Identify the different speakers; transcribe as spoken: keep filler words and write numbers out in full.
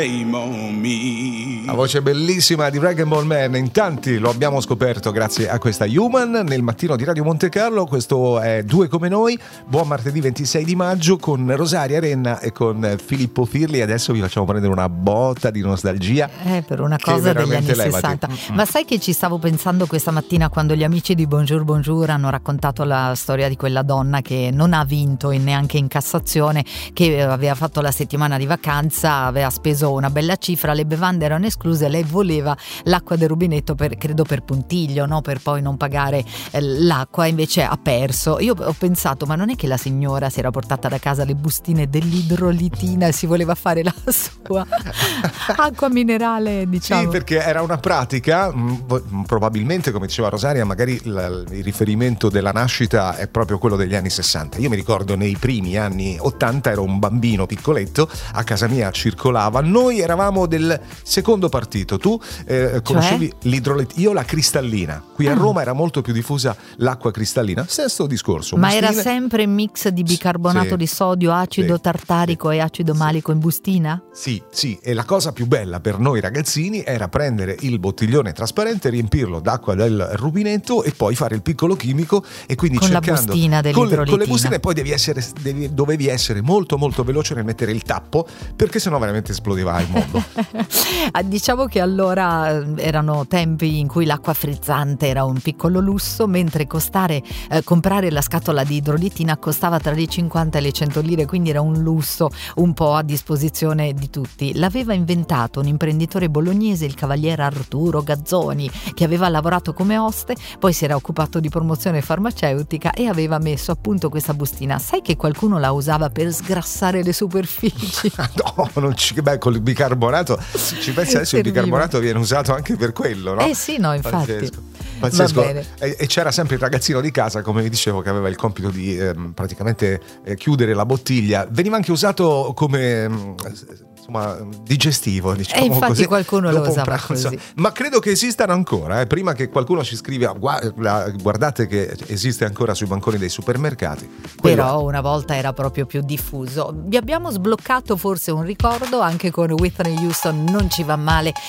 Speaker 1: La voce bellissima di Rag and Bone Man, in tanti lo abbiamo scoperto grazie a questa Human nel mattino di Radio Monte Carlo. Questo è Due come noi. Buon martedì ventisei di maggio con Rosaria Renna e con Filippo Firli. Adesso vi facciamo prendere una botta di nostalgia
Speaker 2: eh, per una cosa degli anni
Speaker 1: levati.
Speaker 2: sessanta. Mm-hmm. Ma sai che ci stavo pensando questa mattina quando gli amici di Bonjour Bonjour hanno raccontato la storia di quella donna che non ha vinto e neanche in Cassazione, che aveva fatto la settimana di vacanza, aveva speso una bella cifra, le bevande erano escluse, lei voleva l'acqua del rubinetto per, credo per puntiglio, no? Per poi non pagare eh, l'acqua, invece ha perso. Io ho pensato, ma non è che la signora si era portata da casa le bustine dell'idrolitina e si voleva fare la sua acqua minerale, diciamo?
Speaker 1: Sì, perché era una pratica, mh, probabilmente, come diceva Rosaria, magari il, il riferimento della nascita è proprio quello degli anni sessanta. Io mi ricordo nei primi anni ottanta ero un bambino piccoletto, a casa mia circolava, noi eravamo del secondo partito, tu eh, conoscevi cioè? l'idrolit, io la cristallina, qui a Roma era molto più diffusa l'acqua cristallina, stesso discorso.
Speaker 2: Ma
Speaker 1: bustine.
Speaker 2: Era sempre mix di bicarbonato sì, di sodio, acido sì, tartarico sì, e acido malico in bustina?
Speaker 1: Sì, sì, e la cosa più bella per noi ragazzini era prendere il bottiglione trasparente, riempirlo d'acqua del rubinetto e poi fare il piccolo chimico, e quindi
Speaker 2: con
Speaker 1: cercando
Speaker 2: la bustina
Speaker 1: con le, con le
Speaker 2: dell'idrolitina.
Speaker 1: bustine, poi devi essere, devi, dovevi essere molto molto veloce nel mettere il tappo, perché sennò veramente esplodeva il mondo.
Speaker 2: Diciamo che allora erano tempi in cui l'acqua frizzante era un piccolo lusso, mentre costare eh, comprare la scatola di idrolitina costava tra le cinquanta e le cento lire, quindi era un lusso un po' a disposizione di tutti. L'aveva inventato un imprenditore bolognese, il cavaliere Arturo Gazzoni, che aveva lavorato come oste, poi si era occupato di promozione farmaceutica e aveva messo appunto questa bustina. Sai che qualcuno la usava per sgrassare le superfici?
Speaker 1: No, non ci, beh, col bicarbonato ci pensi adesso, il bicarbonato viene usato anche per quello, no?
Speaker 2: Eh sì, no, infatti.
Speaker 1: Pazzesco. Pazzesco.
Speaker 2: Va bene.
Speaker 1: E, e c'era sempre il ragazzino di casa, come vi dicevo, che aveva il compito di eh, praticamente eh, chiudere la bottiglia. Veniva anche usato come mh, insomma digestivo, diciamo
Speaker 2: e infatti
Speaker 1: così.
Speaker 2: Qualcuno lo usava così.
Speaker 1: Ma credo che esistano ancora, eh, prima che qualcuno ci scriva guardate che esiste ancora sui banconi dei supermercati. Quello
Speaker 2: Però
Speaker 1: è.
Speaker 2: Una volta era proprio più diffuso. Vi abbiamo sbloccato forse un ricordo anche con Whitney Houston, Non ci va male,